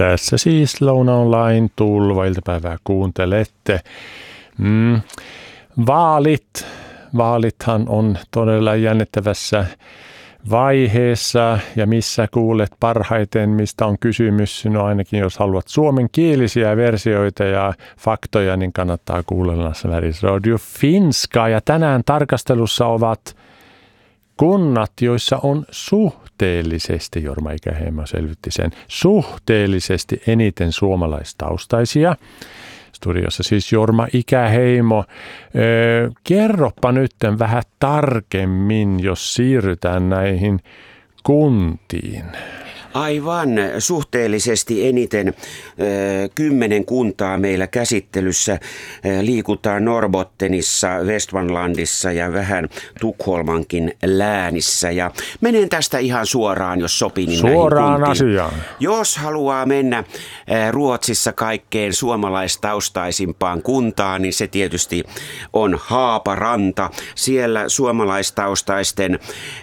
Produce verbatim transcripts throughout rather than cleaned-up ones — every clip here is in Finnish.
Tässä siis Louna Online Tulva, iltapäivää kuuntelette. Mm, vaalit. Vaalithan on todella jännittävässä vaiheessa ja missä kuulet parhaiten, mistä on kysymys. No ainakin jos haluat suomenkielisiä versioita ja faktoja, niin kannattaa kuunnella Sveriges Radio Finska. Ja tänään tarkastelussa ovat kunnat, joissa on suhteellisesti, Jorma Ikäheimo selvitti sen, suhteellisesti eniten suomalaistaustaisia. Studiossa siis Jorma Ikäheimo. Öö, kerropa nyt vähän tarkemmin, jos siirrytään näihin kuntiin. Aivan, suhteellisesti eniten kymmenen kuntaa meillä käsittelyssä. Liikutaan Norrbottenissa, Västmanlandissa ja vähän Tukholmankin läänissä. Ja menen tästä ihan suoraan, jos sopii, niin suoraan asiaan. Jos haluaa mennä Ruotsissa kaikkein suomalaistaustaisimpaan kuntaan, niin se tietysti on Haaparanta. Siellä suomalaistaustaisten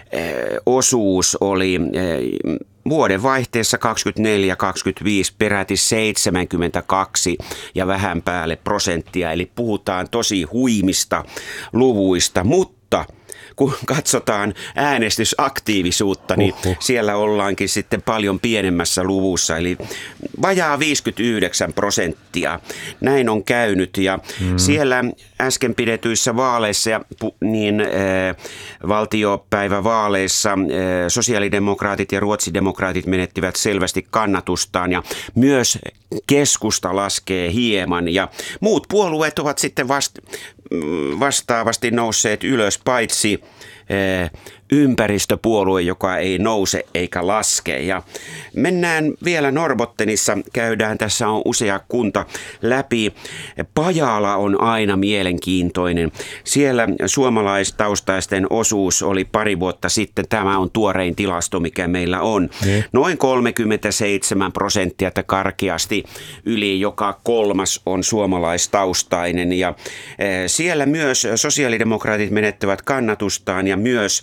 osuus oli vuoden vaihteessa kaksikymmentäneljä kaksikymmentäviisi peräti seitsemänkymmentäkaksi ja vähän päälle prosenttia, eli puhutaan tosi huimista luvuista, mutta kun katsotaan äänestysaktiivisuutta, niin Uhuh. siellä ollaankin sitten paljon pienemmässä luvussa, eli vajaa viisikymmentäyhdeksän prosenttia. Näin on käynyt, ja mm. siellä äsken pidetyissä vaaleissa, ja niin äh, valtiopäivävaaleissa äh, sosiaalidemokraatit ja ruotsidemokraatit menettivät selvästi kannatustaan, ja myös keskusta laskee hieman, ja muut puolueet ovat sitten vasta vastaavasti nousseet ylös, paitsi ympäristöpuolue, joka ei nouse eikä laske. Ja mennään vielä Norrbottenissa, käydään, tässä on usea kunta läpi. Pajala on aina mielenkiintoinen. Siellä suomalaistaustaisten osuus oli pari vuotta sitten, tämä on tuorein tilasto, mikä meillä on, ne. noin kolmekymmentäseitsemän prosenttia, että karkeasti yli joka kolmas on suomalaistaustainen. Ja siellä myös sosiaalidemokraatit menettävät kannatustaan ja myös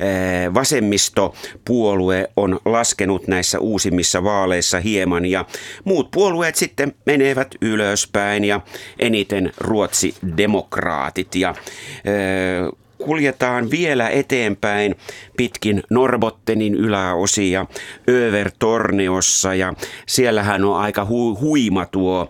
vasemmistopuolue on laskenut näissä uusimmissa vaaleissa hieman ja muut puolueet sitten menevät ylöspäin ja eniten ruotsidemokraatit ja kuljetaan vielä eteenpäin pitkin Norrbottenin yläosia Övertorneossa ja siellähän on aika hu- huima tuo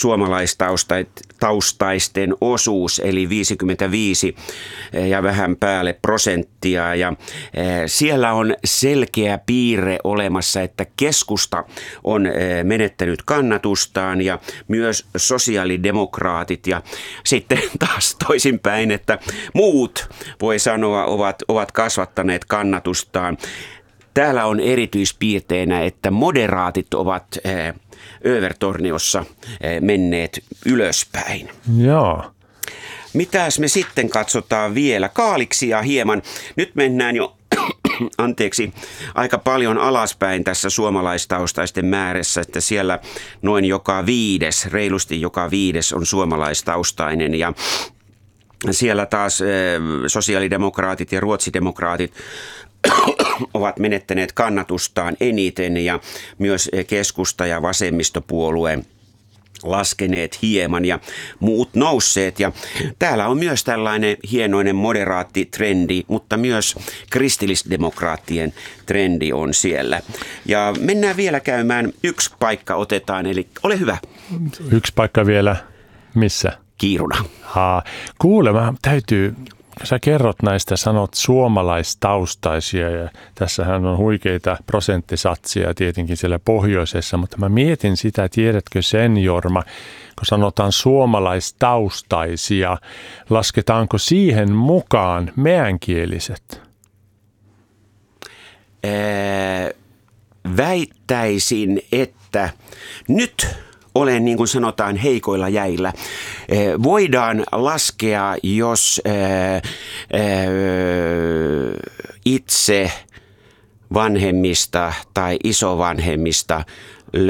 suomalaistaustaisten osuus eli viisikymmentäviisi ja vähän päälle prosenttia ja siellä on selkeä piirre olemassa, että keskusta on menettänyt kannatustaan ja myös sosiaalidemokraatit ja sitten taas toisinpäin, että muut voi sanoa ovat, ovat kasvattaneet kannatustaan. Täällä on erityispiirteinä, että moderaatit ovat äh, Övertorneossa äh, menneet ylöspäin. Joo. Mitäs me sitten katsotaan vielä? Kaaliksia hieman. Nyt mennään jo anteeksi, aika paljon alaspäin tässä suomalaistaustaisten määrässä, että siellä noin joka viides, reilusti joka viides on suomalaistaustainen ja siellä taas sosiaalidemokraatit ja ruotsidemokraatit ovat menettäneet kannatustaan eniten ja myös keskusta ja vasemmistopuolue laskeneet hieman ja muut nousseet. Ja täällä on myös tällainen hienoinen moderaattitrendi, mutta myös kristillisdemokraattien trendi on siellä. Ja mennään vielä käymään, yksi paikka otetaan, eli ole hyvä. Yksi paikka vielä, missä? Kiiruna. Haa. Kuule, mä täytyy, sä kerrot näistä, sanot suomalaistaustaisia ja tässähän on huikeita prosenttisatsia tietenkin siellä pohjoisessa, mutta mä mietin sitä, tiedätkö sen Jorma, kun sanotaan suomalaistaustaisia, lasketaanko siihen mukaan meänkieliset? Ää, väittäisin, että nyt olen, niin kuin sanotaan, heikoilla jäillä. Voidaan laskea, jos itse vanhemmista tai isovanhemmista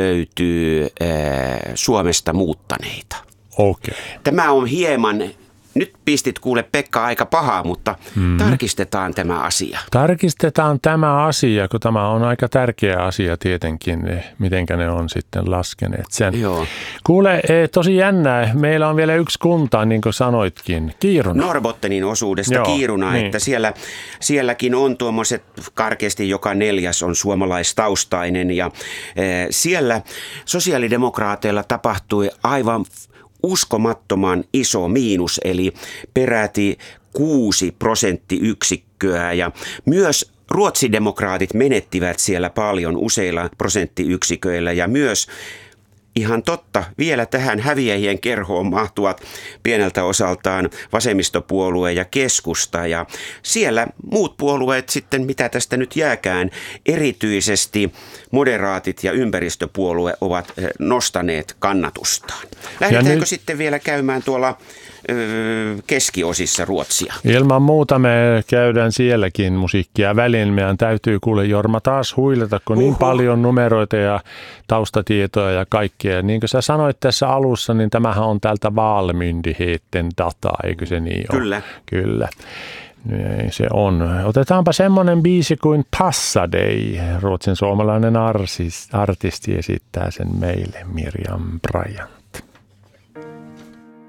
löytyy Suomesta muuttaneita. Okay. Tämä on hieman nyt pistit kuule Pekka aika pahaa, mutta mm. tarkistetaan tämä asia. Tarkistetaan tämä asia, kun tämä on aika tärkeä asia tietenkin, mitenkä ne on sitten laskeneet sen. Joo. Kuule, tosi jännää. Meillä on vielä yksi kunta, niin kuin sanoitkin, Kiiruna. Norrbottenin osuudesta Joo, Kiiruna, niin. että siellä, sielläkin on tuommoiset karkeasti joka neljäs on suomalaistaustainen ja e, siellä sosiaalidemokraateilla tapahtui aivan uskomattoman iso miinus, eli peräti kuusi prosenttiyksikköä ja myös ruotsidemokraatit menettivät siellä paljon useilla prosenttiyksiköillä ja myös ihan totta, vielä tähän häviäjien kerhoon mahtuvat pieneltä osaltaan vasemmistopuolue ja keskusta ja siellä muut puolueet sitten, mitä tästä nyt jääkään, erityisesti moderaatit ja ympäristöpuolue ovat nostaneet kannatustaan. Lähdetäänkö nyt sitten vielä käymään tuolla keskiosissa Ruotsia? Ilman muuta me käydään sielläkin musiikkia väliin. Meidän täytyy kuule Jorma taas huilata, kun niin Uhu. paljon numeroita ja taustatietoja ja kaikkea. Niin kuin sä sanoit tässä alussa, niin tämähän on täältä Valmyndigheten dataa, eikö se niin ole? Kyllä. Kyllä. Niin se on. Otetaanpa semmoinen biisi kuin Passadei. Ruotsin suomalainen artisti esittää sen meille, Miriam Bryant.